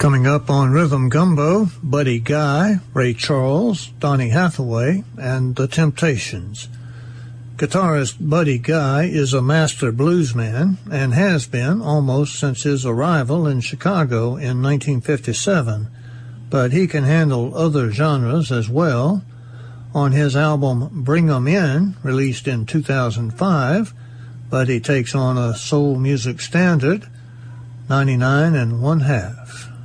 Coming up on Rhythm Gumbo, Buddy Guy, Ray Charles, Donny Hathaway, and The Temptations. Guitarist Buddy Guy is a master bluesman and has been almost since his arrival in Chicago in 1957, but he can handle other genres as well. On his album Bring 'Em In, released in 2005, Buddy takes on a soul music standard, 99 1/2.